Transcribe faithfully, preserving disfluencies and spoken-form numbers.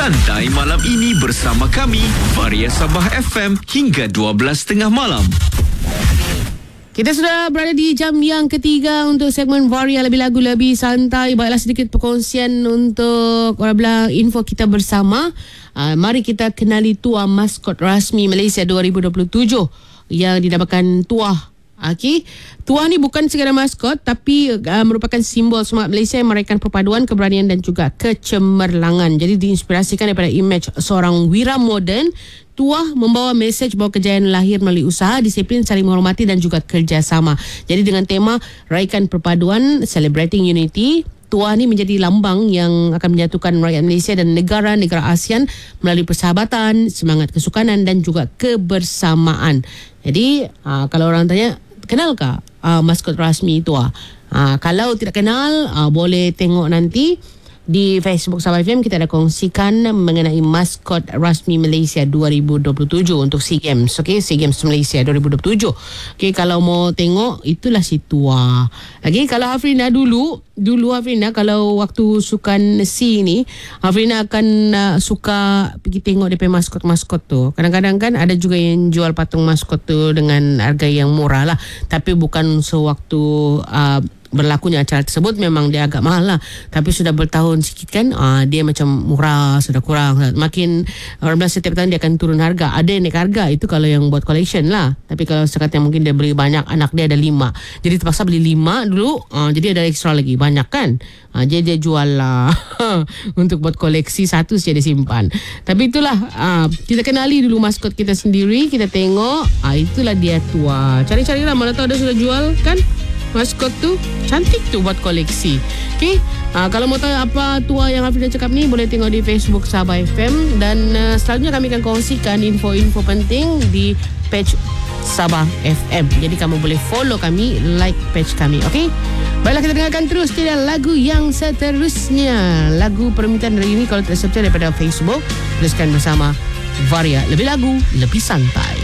Santai malam ini bersama kami, Varia Sabah F M hingga dua belas tiga puluh malam. Kita sudah berada di jam yang ketiga untuk segmen Varia Lebih Lagu Lebih Santai. Baiklah, sedikit perkongsian untuk orang bilang info kita bersama. Uh, mari kita kenali Tuah Maskot Rasmi Malaysia dua ribu dua puluh tujuh yang dinamakan Tuah. Okey, Tuah ni bukan sekadar maskot tapi uh, merupakan simbol semangat Malaysia yang meraihkan perpaduan, keberanian dan juga kecemerlangan. Jadi diinspirasikan daripada imej seorang wira moden. Tuah membawa mesej bahawa kejayaan lahir melalui usaha, disiplin, saling menghormati dan juga kerjasama. Jadi dengan tema Raikan Perpaduan, Celebrating Unity, Tuah ni menjadi lambang yang akan menyatukan rakyat Malaysia dan negara-negara ASEAN melalui persahabatan, semangat kesukanan dan juga kebersamaan. Jadi uh, kalau orang tanya, kenalkah uh, maskot rasmi Tuah? Uh, kalau tidak kenal, uh, boleh tengok nanti di Facebook Sabah F M. Kita ada kongsikan mengenai maskot rasmi Malaysia dua ribu dua puluh tujuh untuk SEA Games. Okay, SEA Games Malaysia dua ribu dua puluh tujuh. Okay, kalau mau tengok, itulah si Tuah. Okay, kalau Hafrina dulu, dulu Hafrina kalau waktu sukan SEA ni, Hafrina akan uh, suka pergi tengok D P maskot-maskot tu. Kadang-kadang kan ada juga yang jual patung maskot tu dengan harga yang murah lah. Tapi bukan sewaktu uh, berlakunya acara tersebut memang dia agak mahal lah, tapi sudah bertahun sikit kan, uh, dia macam murah, sudah kurang. Makin orang bilang setiap tahun dia akan turun harga. Ada yang naik harga, itu kalau yang buat collection lah. Tapi kalau sekatnya mungkin dia beli banyak, anak dia ada lima, jadi terpaksa beli lima dulu, uh, jadi ada ekstra lagi banyak kan, uh, jadi dia jual lah untuk buat koleksi, satu saja dia simpan. Tapi itulah, uh, kita kenali dulu maskot kita sendiri, kita tengok, uh, itulah dia Tuah. Cari-cari lah, mana tahu ada sudah jual kan maskot tu. Cantik tu buat koleksi. Okay, uh, kalau mau tahu apa Tuah yang Hafrina cakap ni, boleh tengok di Facebook Sabah F M. Dan uh, selanjutnya kami akan kongsikan info-info penting di page Sabah F M. Jadi kamu boleh follow kami, like page kami. Okay, baiklah, kita dengarkan terus tidak lagu yang seterusnya. Lagu permintaan hari ini kalau tidak subscribe daripada Facebook, tuliskan bersama Varia Lebih Lagu Lebih Santai.